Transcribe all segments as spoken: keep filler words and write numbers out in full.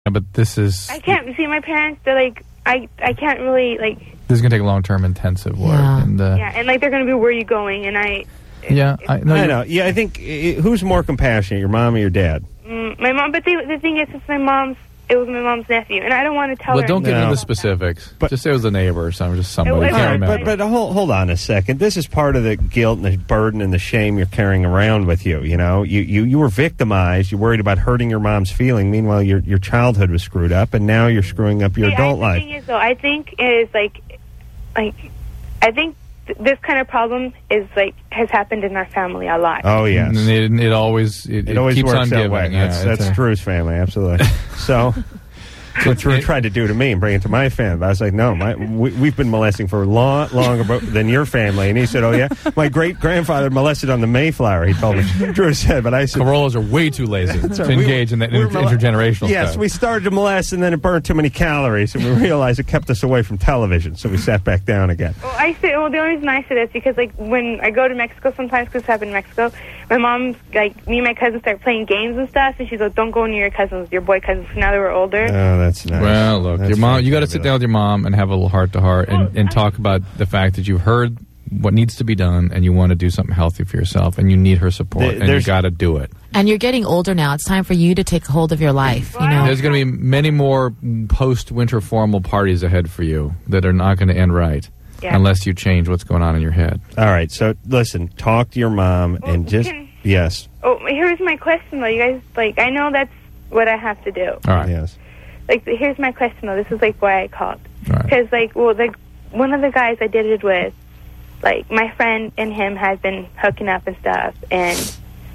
But this is... I can't, see, my parents, they're like, I, I can't really, like... This is going to take long-term intensive work. Yeah. And, uh, yeah, and, like, they're going to be, where are you going? And I... Yeah, I, no, I know. Yeah, I think, uh, who's more compassionate, your mom or your dad? Mm, my mom, but the, the thing is, it's my mom's, it was my mom's nephew, and I don't want to tell well, her. don't get No. into the specifics. But- just say it was a neighbor or something, just somebody. It You was- can't All right, remember. but but hold, hold on a second. This is part of the guilt and the burden and the shame you're carrying around with you. You know, you you, you were victimized. You're worried about hurting your mom's feeling. Meanwhile, your your childhood was screwed up, and now you're screwing up your See, adult I, life. The thing is, though, I think is like, like, I think th- this kind of problem is like has happened in our family a lot. Oh yes, And it, it always it, it, it always keeps works on that giving. way. Yeah, that's it's that's a- Drew's family, absolutely. So. What Drew tried to do to me and bring it to my family. But I was like, no, my, we, we've been molesting for long, longer than your family. And he said, oh, yeah? My great-grandfather molested on the Mayflower, he told me. Drew said, but I said... Corollas are way too lazy to right. We engage were- in that we were inter- mole- intergenerational Yes, stuff. we started to molest, and then it burned too many calories, and we realized it kept us away from television, so we sat back down again. Well, I say, well, the only reason I say this is because, like, when I go to Mexico sometimes, because this happened in Mexico, my mom's, like, me and my cousins start playing games and stuff, and she's like, don't go near your cousins, your boy cousins, now that we're older. Oh, that's nice. Well, look, That's your mom. You got to fantastic. sit down with your mom and have a little heart-to-heart and, and talk about the fact that you've heard what needs to be done and you want to do something healthy for yourself and you need her support There- and you there's- got to do it. And you're getting older now. It's time for you to take hold of your life, you know. There's going to be many more post-winter formal parties ahead for you that are not going to end right Yeah. unless you change what's going on in your head. All right, so listen, talk to your mom and just... can- Yes, Oh, here's my question, though. You guys, like, I know that's what I have to do. All right. yes. Like, here's my question, though. This is, like, why I called. All right. Because, like, well, like, one of the guys I did it with, like, my friend and him has been hooking up and stuff, and,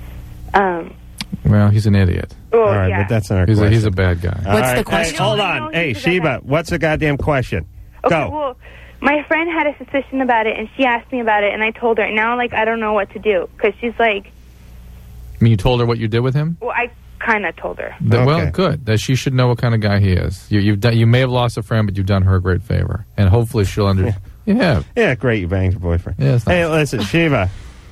um, Well, he's an idiot. well, All right, yeah. but that's not our He's a, question. he's a bad guy. All What's the right, question? Hey, hold No, I know on. Hey, he's a bad Sheba, guy. what's the goddamn question? Okay, Go. well, my friend had a suspicion about it, and she asked me about it, and I told her. And now, like, I don't know what to do, because she's like, I mean, you told her what you did with him? well, I kind of told her. Th- Well, Okay. good. That she should know what kind of guy he is. You, you've done. You may have lost a friend, but you've done her a great favor, and hopefully she'll under. Yeah, Yeah, great, you banged your boyfriend. Yeah, it's hey, nice. listen, Sheba.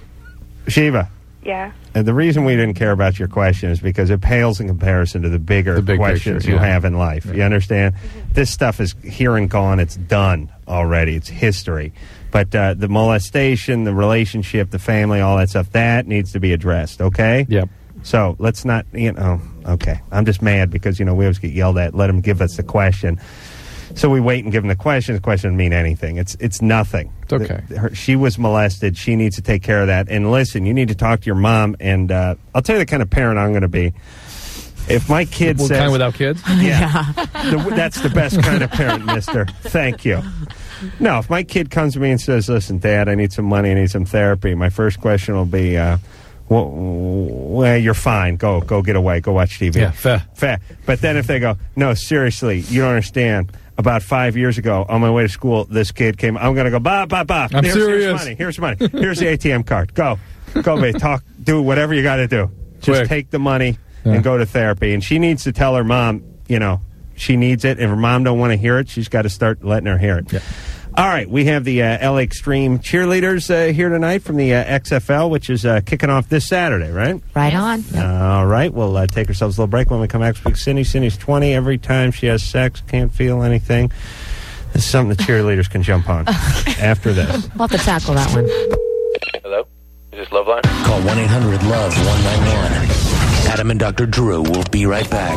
Sheba. Yeah. And the reason we didn't care about your question is because it pales in comparison to the bigger The big questions picture, you yeah. have in life. You understand? This stuff is here and gone. It's done already. It's history. But uh, the molestation, the relationship, the family, all that stuff, that needs to be addressed, okay? Yep. So let's not, you know, okay. I'm just mad because, you know, we always get yelled at. Let them give us the question. So we wait and give them the question. The question doesn't mean anything. It's it's nothing. It's okay. The- her- she was molested. She needs to take care of that. And listen, you need to talk to your mom. And uh, I'll tell you the kind of parent I'm going to be. If my kid Well, says... kind of without kids? Yeah. The, that's the best kind of parent, mister. Thank you. No, if my kid comes to me and says, listen, Dad, I need some money, I need some therapy, my first question will be, uh, well, well, you're fine. Go, go get away. Go watch T V. Yeah, fair. Fair. But then if they go, no, seriously, you don't understand. About five years ago, on my way to school, this kid came. I'm going to go, bah, bah, bah. I'm here's, serious. Here's money. Here's money. Here's the A T M card. Go. Go, babe. Talk. Do whatever you got to do. Just Quick. take the money Yeah. and go to therapy. And she needs to tell her mom, you know, she needs it. If her mom don't want to hear it, she's got to start letting her hear it. Yeah. All right, we have the uh, L A Extreme cheerleaders uh, here tonight from the uh, X F L, which is uh, kicking off this Saturday, right? Right on. All right, we'll uh, take ourselves a little break. When we come back, speak Cindy. Cindy's twenty. Every time she has sex, can't feel anything. This is something the cheerleaders can jump on after this. We'll have to tackle that one. Hello? Is this Loveline? Call one eight hundred love one nine one. Adam and Doctor Drew will be right back.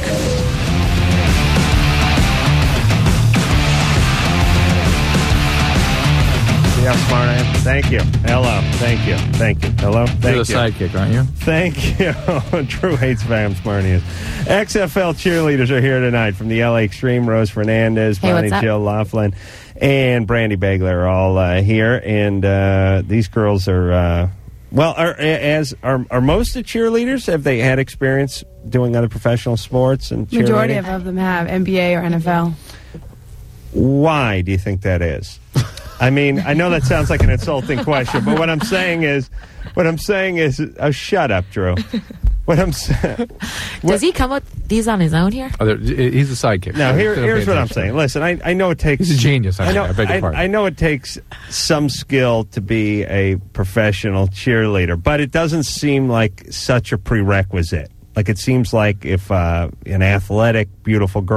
See how smart I am? Thank you. Hello. Thank you. Thank you. Hello. Thank You're you. the sidekick, aren't you? Thank you. Drew hates how smart he is. X F L cheerleaders are here tonight from the L A Extreme. Rose Fernandez, Hey, Bonnie what's up? Jill Laughlin, and Brandy Bagler are all uh, here. And uh, these girls are, uh, well, are, as are, are most of the cheerleaders, have they had experience doing other professional sports and cheerleading? Majority of, of them have N B A or N F L. Why do you think that is? I mean, I know that sounds like an insulting question, but what I'm saying is, what I'm saying is, uh, shut up, Drew. What I'm saying. Does he come up with these on his own here? Oh, there- he's the sidekick. Now, So here, don't here's pay what I'm attention. saying. Listen, I, I know it takes... He's a genius. I, I know, I beg your I, pardon. I know it takes some skill to be a professional cheerleader, but it doesn't seem like such a prerequisite. Like, it seems like if uh, an athletic, beautiful girl